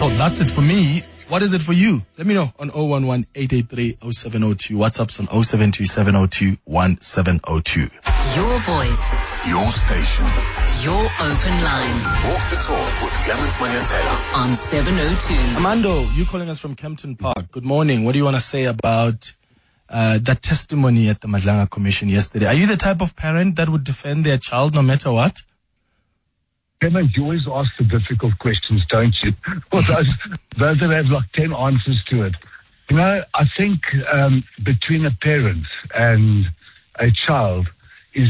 So that's it for me. What is it for you? Let me know on 011-883-0702. WhatsApp's on 072-702-1702. Your voice. Your station. Your open line. Walk the talk with Clement Manyatela. On 702. Amando, you calling us from Kempton Park. Good morning. What do you want to say about that testimony at the Madlanga Commission yesterday? Are you the type of parent that would defend their child no matter what? Clement, you always ask the difficult questions, don't you? Well, those that have like 10 answers to it. You know, I think between a parent and a child is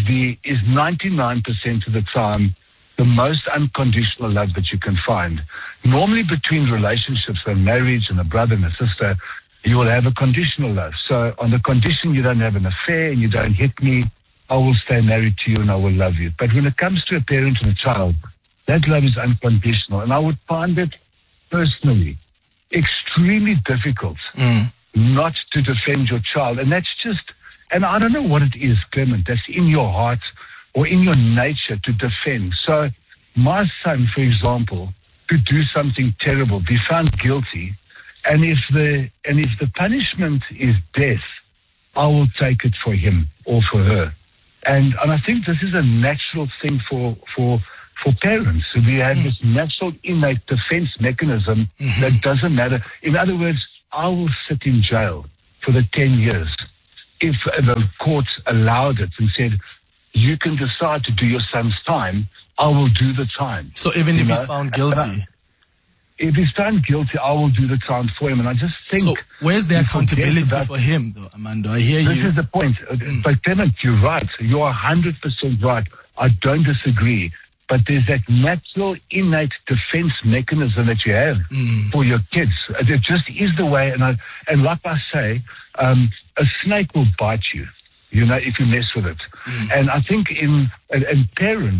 99% of the time the most unconditional love that you can find. Normally between relationships, a marriage and a brother and a sister, you will have a conditional love. So on the condition you don't have an affair and you don't hit me, I will stay married to you and I will love you. But when it comes to a parent and a child, that love is unconditional. And I would find it personally extremely difficult not to defend your child. And that's just, and I don't know what it is, Clement, that's in your heart or in your nature to defend. So my son, for example, could do something terrible, be found guilty, and if the punishment is death, I will take it for him or for her. And I think this is a natural thing for parents. So we have this natural innate defense mechanism that doesn't matter. In other words, I will sit in jail for the 10 years if the court allowed it and said, you can decide to do your son's time, I will do the time. So even if he's found guilty? If he's found guilty, I will do the time for him. And I just think... So where's the accountability for him, though, Amando? I hear you. This is the point. But Clement, you're right. You're 100% right. I don't disagree. But there's that natural, innate defense mechanism that you have for your kids. It just is the way. And like I say, a snake will bite you, you know, if you mess with it. And I think in parents,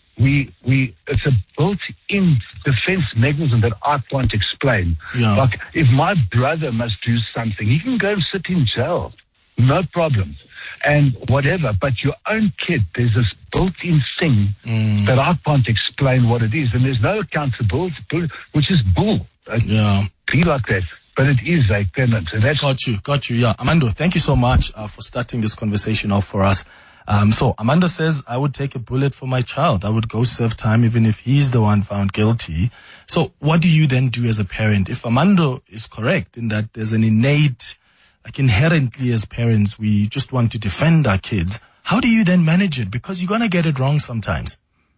it's a built-in defense mechanism that I can't explain. Yeah. Like if my brother must do something, he can go and sit in jail, no problem. And whatever, but your own kid, there's this built-in thing that I can't explain what it is, and there's no accountability, which is bull. Yeah. Be like that, but it is a Clement. And that's Got you. Yeah, Amando, thank you so much for starting this conversation off for us. So Amanda says, I would take a bullet for my child. I would go serve time even if he's the one found guilty. So what do you then do as a parent? If Amanda is correct in that there's an innate, like inherently as parents, we just want to defend our kids. How do you then manage it? Because you're going to get it wrong sometimes.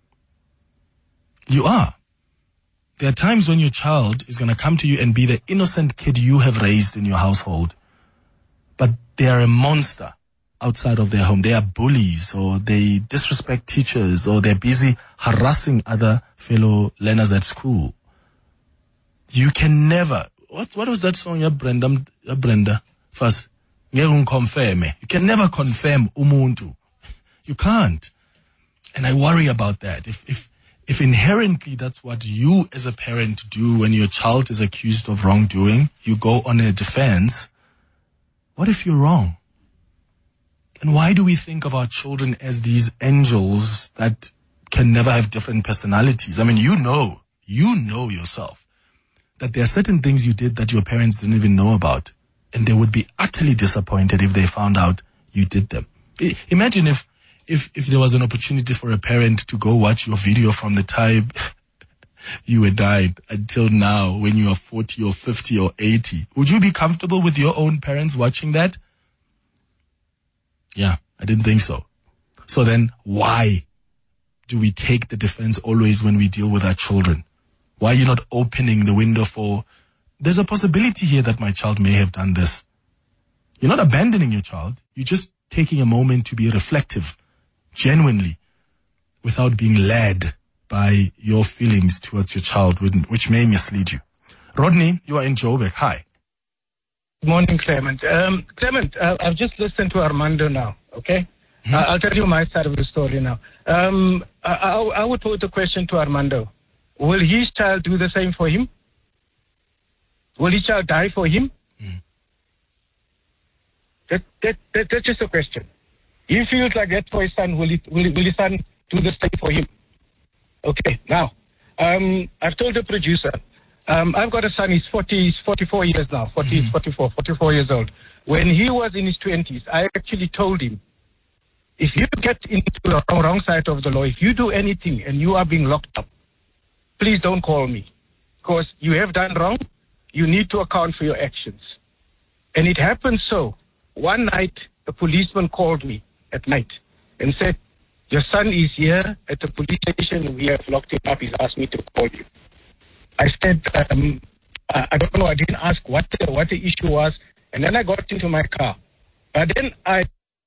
You are. There are times when your child is going to come to you and be the innocent kid you have raised in your household. But they are a monster outside of their home. They are bullies, or they disrespect teachers, or they're busy harassing other fellow learners at school. You can never, what was that song, Brenda? First, you can never confirm umuntu. You can't. And I worry about that. If inherently that's what you as a parent do when your child is accused of wrongdoing, you go on a defense. What if you're wrong? And why do we think of our children as these angels that can never have different personalities? I mean, you know yourself that there are certain things you did that your parents didn't even know about. And they would be utterly disappointed if they found out you did them. Imagine if there was an opportunity for a parent to go watch your video from the time you were died until now when you are 40 or 50 or 80. Would you be comfortable with your own parents watching that? Yeah, I didn't think so. So then why do we take the defense always when we deal with our children? Why are you not opening the window for, there's a possibility here that my child may have done this. You're not abandoning your child. You're just taking a moment to be reflective, genuinely, without being led by your feelings towards your child, which may mislead you. Rodney, you are in Joburg. Hi. Good morning, Clement. Clement, I've just listened to Armando now, okay? I'll tell you my side of the story now. I would put the question to Armando. Will his child do the same for him? Will his child die for him? That's just a question. He feels like that for his son. Will his son do the same for him? Okay, now, I've told the producer, I've got a son, he's 44 years now, 44 years old. When he was in his 20s, I actually told him, if you get into the wrong side of the law, if you do anything and you are being locked up, please don't call me. Because you have done wrong, you need to account for your actions. And it happened so. One night, a policeman called me at night and said, your son is here at the police station, we have locked him up, he's asked me to call you. I said, I don't know, I didn't ask what the issue was, and then I got into my car. But then I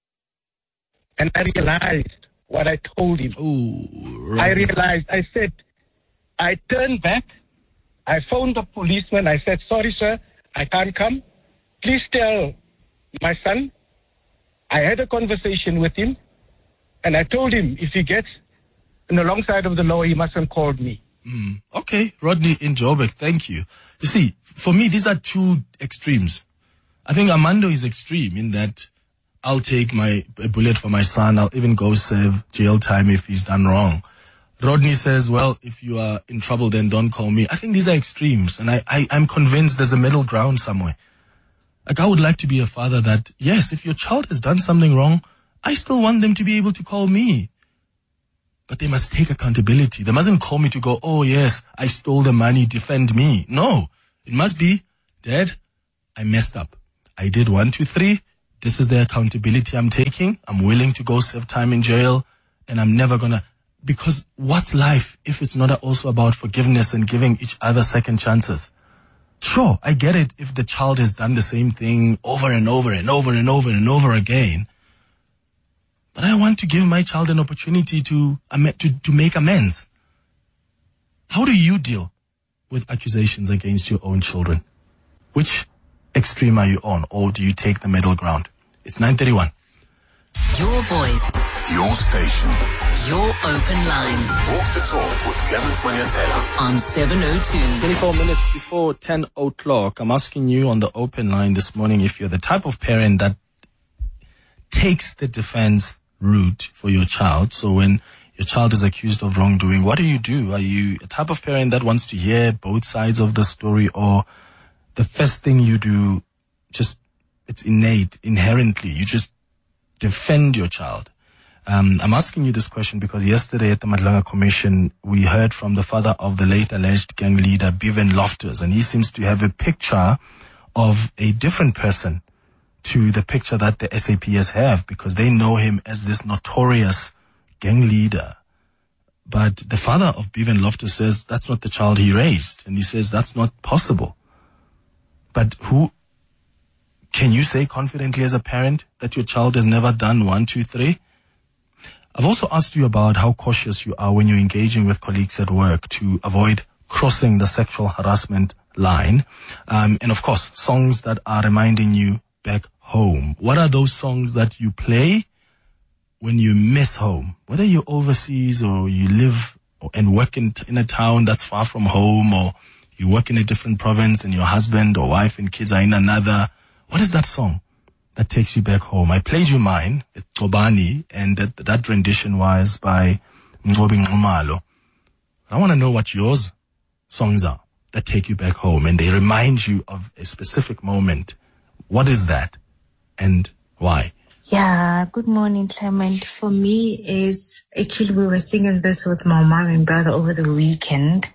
realized what I told him. Ooh, right. I realized, I said, I turned back, I phoned the policeman, I said, sorry sir, I can't come. Please tell my son. I had a conversation with him, and I told him if he gets on the wrong side of the law, he mustn't call me. Okay, Rodney in Joburg, thank you. You see, for me, these are two extremes. I think Armando is extreme in that I'll take a bullet for my son. I'll even go serve jail time if he's done wrong. Rodney says, well, if you are in trouble, then don't call me. I think these are extremes, and I'm convinced there's a middle ground somewhere. Like, I would like to be a father that, yes, if your child has done something wrong, I still want them to be able to call me. But they must take accountability. They mustn't call me to go, oh yes, I stole the money, defend me. No, it must be, Dad, I messed up. I did 1, 2, 3. This is the accountability I'm taking. I'm willing to go serve time in jail, and I'm never gonna, because what's life if it's not also about forgiveness and giving each other second chances? Sure, I get it if the child has done the same thing over and over and over and over and over again. But I want to give my child an opportunity to make amends. How do you deal with accusations against your own children? Which extreme are you on, or do you take the middle ground? It's 9:31. Your voice. Your station. Your open line. Walk the talk with Clemens Manyatela. On 702. 24 minutes before 10 o'clock, I'm asking you on the open line this morning if you're the type of parent that takes the defense route for your child. So when your child is accused of wrongdoing, what do you do? Are you a type of parent that wants to hear both sides of the story, or the first thing you do, just, it's innate, inherently, you just defend your child? I'm asking you this question because yesterday at the Madlanga Commission, we heard from the father of the late alleged gang leader, Bevan Loftus, and he seems to have a picture of a different person to the picture that the SAPS have, because they know him as this notorious gang leader. But the father of Bevan Loftus says that's not the child he raised, and he says that's not possible. But who can you say confidently as a parent that your child has never done 1, 2, 3? I've also asked you about how cautious you are when you're engaging with colleagues at work to avoid crossing the sexual harassment line. And of course, songs that are reminding you back home. What are those songs that you play when you miss home? Whether you're overseas or you live and work in a town that's far from home, or you work in a different province and your husband or wife and kids are in another. What is that song that takes you back home? I played you mine, it's Tobani, and that rendition was by Ngobi Ngumalo. I want to know what yours songs are that take you back home and they remind you of a specific moment. What is that and why? Yeah, good morning, Clement. For me, is actually we were singing this with my mom and brother over the weekend.